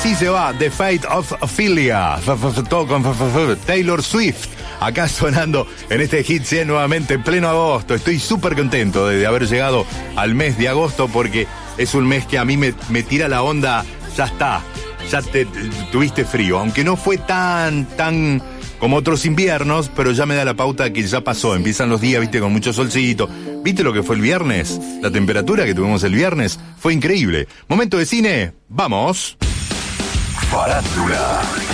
Sí se va, The Fate of Ophelia, todo con Taylor Swift, acá sonando en este Hit 100 nuevamente en pleno agosto. Estoy súper contento de haber llegado al mes de agosto porque es un mes que a mí me tira la onda, ya está, ya tuviste frío, aunque no fue tan como otros inviernos, pero ya me da la pauta que ya pasó, empiezan los días, viste, con mucho solcito. ¿Viste lo que fue el viernes? La temperatura que tuvimos el viernes fue increíble. Momento de cine, ¡vamos! Farándula.